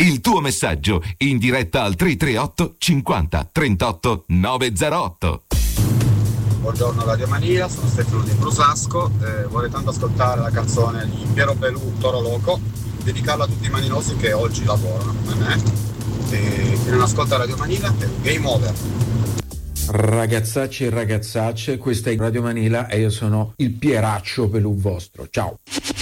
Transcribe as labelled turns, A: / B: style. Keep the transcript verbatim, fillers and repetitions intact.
A: Il tuo messaggio in diretta al tre tre otto cinquanta trentotto novecentootto.
B: Buongiorno Radio Mania, sono Stefano di Brusasco, eh, vorrei tanto ascoltare la canzone di Piero Pelù, Toro Loco, dedicarla a tutti i maninosi che oggi lavorano come me. E chi non ascolta Radio Manila è un game over.
C: Ragazzacci e ragazzacce, questa è Radio Manila e io sono il Pieraccio Pelù vostro. Ciao.